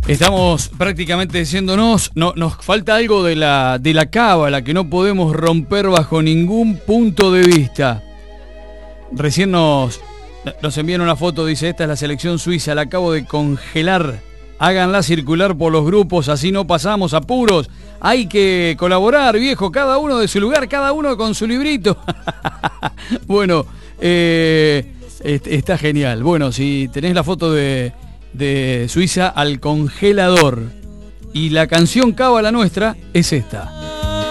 Estamos prácticamente diciéndonos, no, nos falta algo de la cábala que no podemos romper bajo ningún punto de vista. Recién nos envían una foto, dice, esta es la selección suiza, la acabo de congelar. Háganla circular por los grupos, así no pasamos apuros. Hay que colaborar, viejo, cada uno de su lugar, cada uno con su librito. Bueno, está genial. Bueno, si tenés la foto de Suiza al congelador y la canción cábala nuestra es esta.